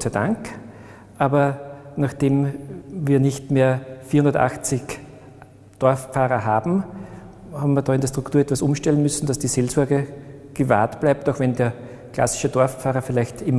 sei Dank. Aber nachdem wir nicht mehr 480 Dorfpfarrer haben wir da in der Struktur etwas umstellen müssen, dass die Seelsorge gewahrt bleibt, auch wenn der klassische Dorfpfarrer vielleicht den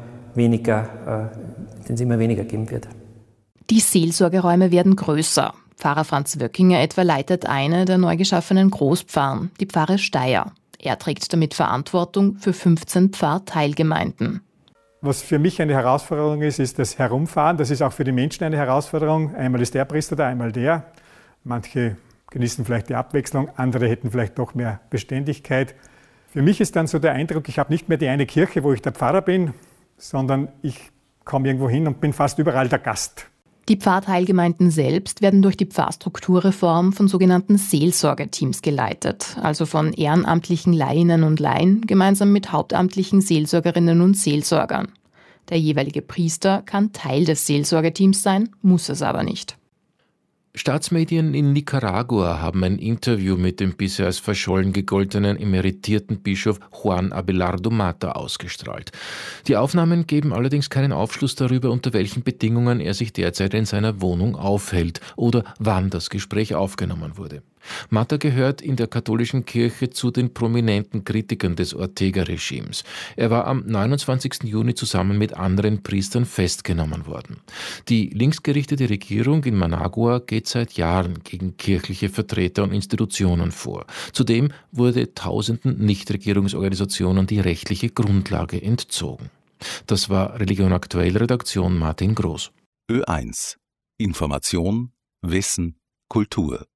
es immer weniger geben wird. Die Seelsorgeräume werden größer. Pfarrer Franz Wöckinger etwa leitet eine der neu geschaffenen Großpfarren, die Pfarre Steyr. Er trägt damit Verantwortung für 15 Pfarrteilgemeinden. Was für mich eine Herausforderung ist das Herumfahren. Das ist auch für die Menschen eine Herausforderung. Einmal ist der Priester da, einmal der. Manche genießen vielleicht die Abwechslung, andere hätten vielleicht doch mehr Beständigkeit. Für mich ist dann so der Eindruck, ich habe nicht mehr die eine Kirche, wo ich der Pfarrer bin, sondern ich komme irgendwo hin und bin fast überall der Gast. Die Pfarrteilgemeinden selbst werden durch die Pfarrstrukturreform von sogenannten Seelsorgeteams geleitet, also von ehrenamtlichen Laien und Laien gemeinsam mit hauptamtlichen Seelsorgerinnen und Seelsorgern. Der jeweilige Priester kann Teil des Seelsorgeteams sein, muss es aber nicht. Staatsmedien in Nicaragua haben ein Interview mit dem bisher als verschollen gegoltenen emeritierten Bischof Juan Abelardo Mata ausgestrahlt. Die Aufnahmen geben allerdings keinen Aufschluss darüber, unter welchen Bedingungen er sich derzeit in seiner Wohnung aufhält oder wann das Gespräch aufgenommen wurde. Mata gehört in der katholischen Kirche zu den prominenten Kritikern des Ortega-Regimes. Er war am 29. Juni zusammen mit anderen Priestern festgenommen worden. Die linksgerichtete Regierung in Managua geht seit Jahren gegen kirchliche Vertreter und Institutionen vor. Zudem wurde tausenden Nichtregierungsorganisationen die rechtliche Grundlage entzogen. Das war Religion Aktuell, Redaktion Martin Groß. Ö1. Information, Wissen, Kultur.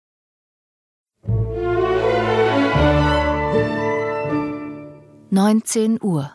19 Uhr.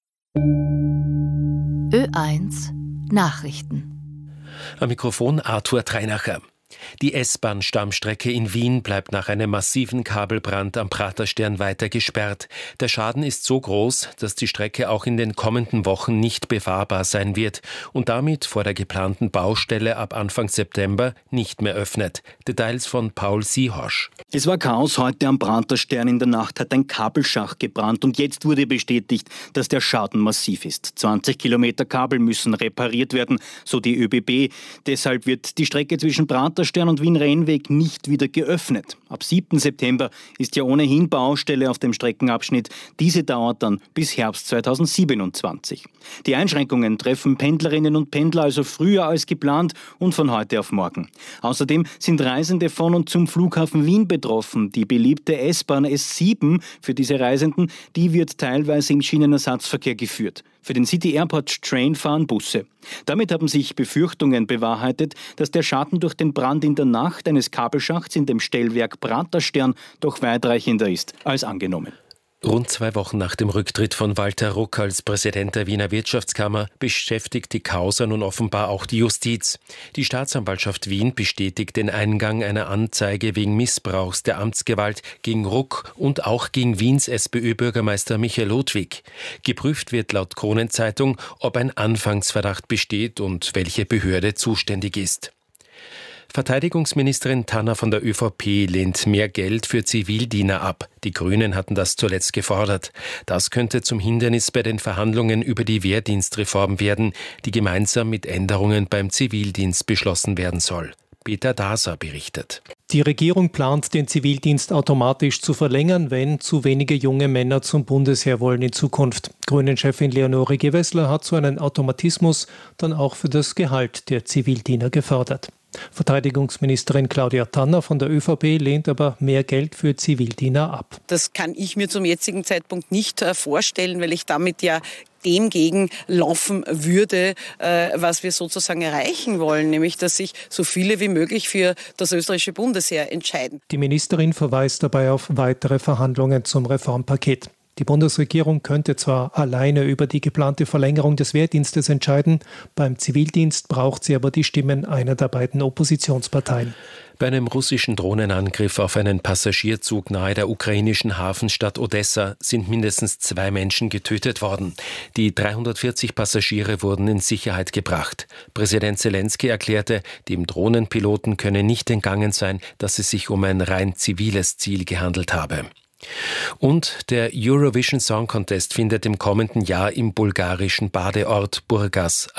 Ö1 Nachrichten. Am Mikrofon Arthur Treinacher. Die S-Bahn-Stammstrecke in Wien bleibt nach einem massiven Kabelbrand am Praterstern weiter gesperrt. Der Schaden ist so groß, dass die Strecke auch in den kommenden Wochen nicht befahrbar sein wird und damit vor der geplanten Baustelle ab Anfang September nicht mehr öffnet. Details von Paul Siehosch. Es war Chaos heute am Praterstern. In der Nacht hat ein Kabelschacht gebrannt und jetzt wurde bestätigt, dass der Schaden massiv ist. 20 Kilometer Kabel müssen repariert werden, so die ÖBB. Deshalb wird die Strecke zwischen Praterstern und Wien-Rennweg nicht wieder geöffnet. Ab 7. September ist ja ohnehin Baustelle auf dem Streckenabschnitt. Diese dauert dann bis Herbst 2027. Die Einschränkungen treffen Pendlerinnen und Pendler also früher als geplant und von heute auf morgen. Außerdem sind Reisende von und zum Flughafen Wien betroffen. Die beliebte S-Bahn S7 für diese Reisenden, die wird teilweise im Schienenersatzverkehr geführt. Für den City Airport Train fahren Busse. Damit haben sich Befürchtungen bewahrheitet, dass der Schaden durch den Brand in der Nacht eines Kabelschachts in dem Stellwerk Praterstern doch weitreichender ist als angenommen. Rund 2 Wochen nach dem Rücktritt von Walter Ruck als Präsident der Wiener Wirtschaftskammer beschäftigt die Causa nun offenbar auch die Justiz. Die Staatsanwaltschaft Wien bestätigt den Eingang einer Anzeige wegen Missbrauchs der Amtsgewalt gegen Ruck und auch gegen Wiens SPÖ-Bürgermeister Michael Ludwig. Geprüft wird laut Kronenzeitung, ob ein Anfangsverdacht besteht und welche Behörde zuständig ist. Verteidigungsministerin Tanner von der ÖVP lehnt mehr Geld für Zivildiener ab. Die Grünen hatten das zuletzt gefordert. Das könnte zum Hindernis bei den Verhandlungen über die Wehrdienstreform werden, die gemeinsam mit Änderungen beim Zivildienst beschlossen werden soll. Peter Daser berichtet. Die Regierung plant, den Zivildienst automatisch zu verlängern, wenn zu wenige junge Männer zum Bundesheer wollen in Zukunft. Grünen-Chefin Leonore Gewessler hat so einen Automatismus dann auch für das Gehalt der Zivildiener gefordert. Verteidigungsministerin Claudia Tanner von der ÖVP lehnt aber mehr Geld für Zivildiener ab. Das kann ich mir zum jetzigen Zeitpunkt nicht vorstellen, weil ich damit ja dem gegenlaufen würde, was wir sozusagen erreichen wollen, nämlich dass sich so viele wie möglich für das österreichische Bundesheer entscheiden. Die Ministerin verweist dabei auf weitere Verhandlungen zum Reformpaket. Die Bundesregierung könnte zwar alleine über die geplante Verlängerung des Wehrdienstes entscheiden, beim Zivildienst braucht sie aber die Stimmen einer der beiden Oppositionsparteien. Bei einem russischen Drohnenangriff auf einen Passagierzug nahe der ukrainischen Hafenstadt Odessa sind mindestens 2 Menschen getötet worden. Die 340 Passagiere wurden in Sicherheit gebracht. Präsident Zelensky erklärte, dem Drohnenpiloten könne nicht entgangen sein, dass es sich um ein rein ziviles Ziel gehandelt habe. Und der Eurovision Song Contest findet im kommenden Jahr im bulgarischen Badeort Burgas